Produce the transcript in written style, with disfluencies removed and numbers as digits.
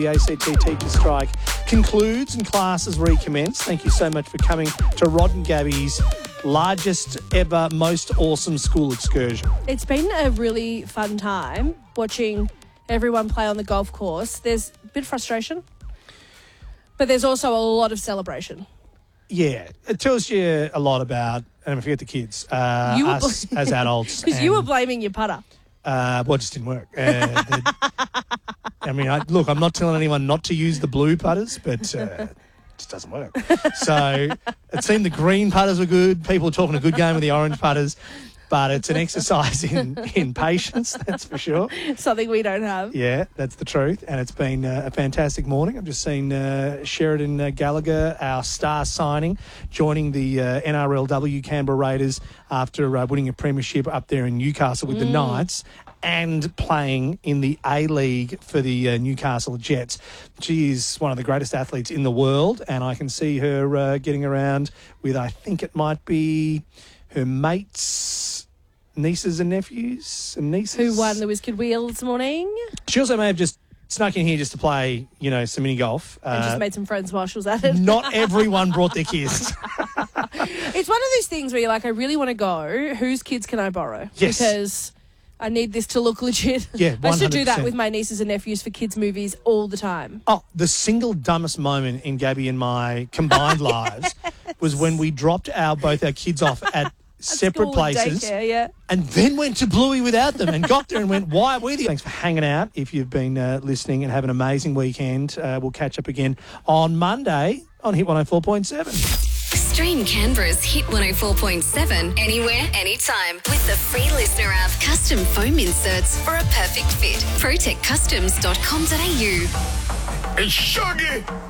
The ACT teacher strike concludes and classes recommence. Thank you so much for coming to Rod and Gabby's largest ever, most awesome school excursion. It's been a really fun time watching everyone play on the golf course. There's a bit of frustration, but there's also a lot of celebration. Yeah, it tells you a lot about, and I forget the kids, us as adults. Because you were blaming your putter. Well, it just didn't work. I mean, I'm not telling anyone not to use the blue putters, but it just doesn't work. So it seemed the green putters were good. People were talking a good game with the orange putters, but it's an exercise in patience, that's for sure. Something we don't have. Yeah, that's the truth. And it's been a fantastic morning. I've just seen Sheridan Gallagher, our star signing, joining the NRLW Canberra Raiders after winning a premiership up there in Newcastle with the Knights and playing in the A-League for the Newcastle Jets. She is one of the greatest athletes in the world, and I can see her getting around with, I think it might be her mates, nieces and nephews and nieces. Who won the WizKid Wheel this morning? She also may have just snuck in here just to play, some mini golf. And just made some friends while she was at it. Not everyone brought their kids. It's one of those things where you're like, I really want to go. Whose kids can I borrow? Yes. Because I need this to look legit. Yeah, 100%. I should do that with my nieces and nephews for kids' movies all the time. Oh, the single dumbest moment in Gabby and my combined lives was when we dropped both our kids off at separate School and places daycare, yeah. and then went to Bluey without them and got there and went, why are we there? Thanks for hanging out. If you've been listening and have an amazing weekend, we'll catch up again on Monday on Hit 104.7. Stream Canberra's Hit 104.7 anywhere, anytime with the free listener app. Custom foam inserts for a perfect fit. protectcustoms.com.au. It's Shuggy.